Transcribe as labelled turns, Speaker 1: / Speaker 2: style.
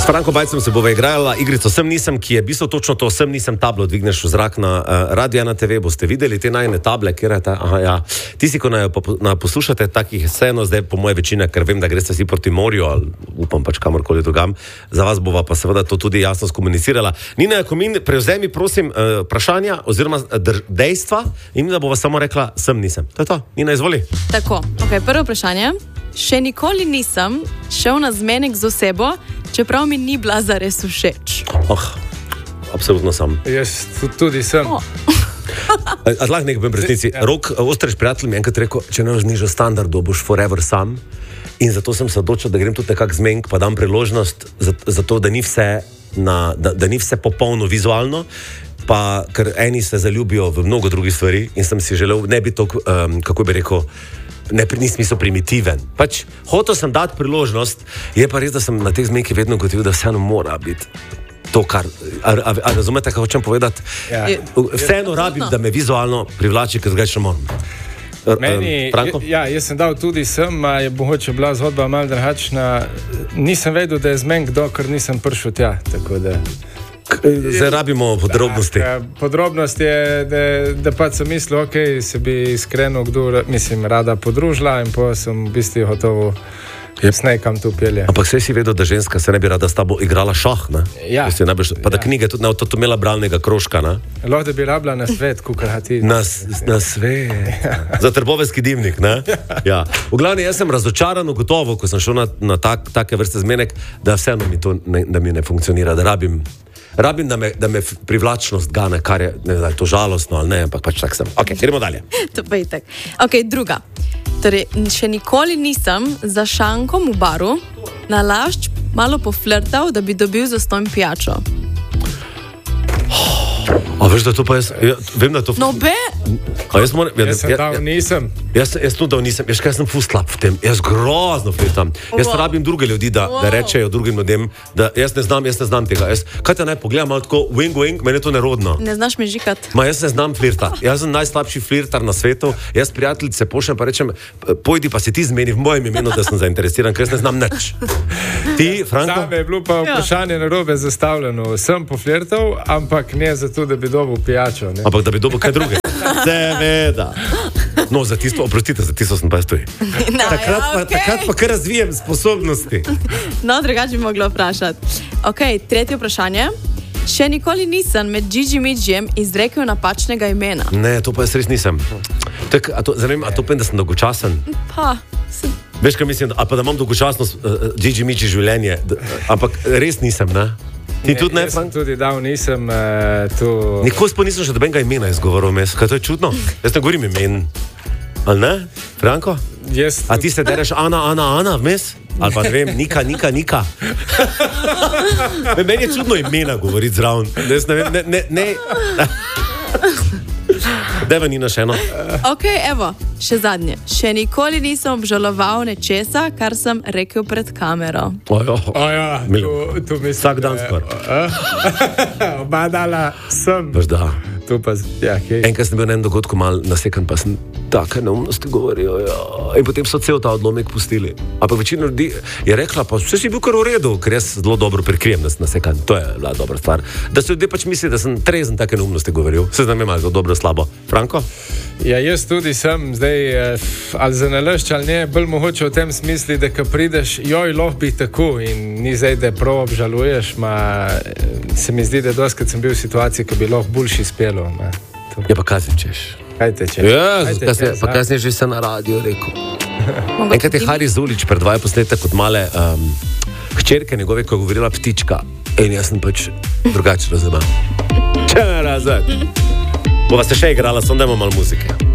Speaker 1: S Franko Bajcem se bova igrala igrico Sem nisem, ki je v bistvu točno to, Sem nisem tablo dvigneš v zrak na Radio 1 TV, boste videli te najne table, kjer je ta, tisti, ko poslušate takih sceno, zdaj po moje večina, ker vem, da greste si proti morju, ali upam pač kamorkoli drugam, za vas bova pa seveda to tudi jasno skomunicirala. Nina Jakomin, prevzemi prosim vprašanja oziroma dejstva in da bova samo rekla Sem nisem. To je to. Nina, izvoli.
Speaker 2: Tako, prvo vprašanje. Še nikoli nisem šel na zmenek z osebo, čeprav mi ni bila zares všeč.
Speaker 1: Absolutno sem.
Speaker 3: Jaz tudi sem.
Speaker 1: Lahko nekaj povem resnici. Rok, Ostreš prijatelj mi enkrat rekel, če ne zniža standardu, boš forever sam. In zato sem se odločil, da grem tudi nekak zmenk, pa dam priložnost za to, da ni vse popolno vizualno, pa ker eni se zaljubijo v mnogo drugih stvari in sem si želel, ne bi to, kako bi rekel, ni smisel primitiven. Pač, hotel sem dati priložnost, je pa res, da sem na teh zmenkih vedno gotovil, da vseeno mora biti to, kar... razumete, kaj hočem povedati? Ja. Vseeno rabim, da me vizualno privlači, ker drugače moram.
Speaker 3: Jaz sem dal tudi sem, je mogoče bila zgodba malo drugačna. Nisem vedel, da je zmenk, dokler nisem prišel tja, tako da...
Speaker 1: Zdaj rabimo podrobnosti.
Speaker 3: Podrobnost je, da pač sem mislil, se bi iskreno rada podružila in pa sem v bistvu hotovo nekam tu pelje.
Speaker 1: Ampak vse si vedel, da ženska se ne bi rada s tabo igrala šah, ne?
Speaker 3: Ja.
Speaker 1: Pa da knjige tudi to imela bralnega krožka, ne?
Speaker 3: Lahko da bi rabila na svet, kukaj ti.
Speaker 1: Na svet. Za Trboveljski dimnik, ne? Ja. V glavni, jaz sem razočaran gotovo, ko sem šel na take vrste zmenek, da vseeno da mi ne funkcionira, da rabim, da me privlačnost gane, kar je, ne vem, to žalostno ali ne, ampak pač tak sem. Gremo dalje.
Speaker 2: To pa je tak. Druga. Torej, še nikoli nisem za šankom v baru nalašč malo poflirtal, da bi dobil zastonj pijačo.
Speaker 1: A veš, da to pa jaz... Vem, da to...
Speaker 3: Jaz sem dal nisem.
Speaker 1: Jaz tudi dal nisem. Jaz sem ful slab v tem. Jaz grozno flirtam. Jaz rabim druge ljudi, da rečejo drugim ljudem, da jaz ne znam tega. Kaj te naj pogledam malo tako, wing, meni je to nerodno.
Speaker 2: Ne znaš me žikat.
Speaker 1: Jaz ne znam flirta. Jaz sem najslabši flirtar na svetu. Jaz prijateljice pošljem pa rečem, pojdi pa si ti zmeni v mojem imenu, da sem zainteresiran, ker jaz ne znam nič. Ti, Franko?
Speaker 3: Zame je bilo pa vprašanje narobe zastavljeno. Sem poflirtal, ampak ne zato, da bi dobil pijačo. Ne?
Speaker 1: Ampak da bi dobil kaj druge. Seveda. No, za tisto, oprostite, za tisto sem pa jaz tuj. Takrat pa kar razvijem sposobnosti.
Speaker 2: No, drugače bi mogla vprašati. Tretje vprašanje. Še nikoli nisem med Gigi Midžijem izrekel napačnega imena.
Speaker 1: Ne, to pa jaz res nisem. A to povem, da sem dolgočasen? Veš, kaj mislim, pa da imam dolgočasnost Gigi Midži življenje, ampak res nisem, ne? Ti tudi ne, Frank?
Speaker 3: Jaz tudi dal nisem tu...
Speaker 1: Nikoli sploh nisem še dobenega imena izgovoril mes. Kaj to je čudno? Jaz ne govorim imen. Ali ne, Franko? A ti se dereš Ana vmes? Ali pa ne vem, Nika. Meni je čudno imena govoriti zraven. Jaz ne vem, ne. Deva Nina še eno.
Speaker 2: Še zadnje. Še nikoli nisem obžaloval nečesa, kar sem rekel pred kamero.
Speaker 3: Tu mislim.
Speaker 1: Vsak dan skor.
Speaker 3: Obadala sem.
Speaker 1: Baš da.
Speaker 3: Enkrat
Speaker 1: sem bil na enem dogodku mal nasekan, pa sem take neumnosti govoril. In potem so cel ta odlomek pustili. Ampak večina ljudi je rekla, pa vse si bil kar v redu, ker jaz zelo dobro prikrijem, da sem nasekan. To je bila dobra stvar. Da se ljudje pač misli, da sem trezen take neumnosti govoril. Se znam je malo dobro, slabo. Franko?
Speaker 3: Ja, jaz tudi sem zdaj, ali za nalašč ali ne, bolj mogoče v tem smisli, da ko prideš, lahko bi tako in ni zdaj, da prav obžaluješ, se mi zdi, da doskrat sem bil v situaciji, ko bi lahko boljši spelo.
Speaker 1: Ja, pa kaj si češ?
Speaker 3: Kaj te češ?
Speaker 1: Pa kaj si že se na radio rekel? Enkrat je Hari Zulič pred 2 posnetek od male hčerke njegove, ko je govorila ptička in jaz sem pač drugače razumel. Bova se še igrala, samo dajmo malo muzike.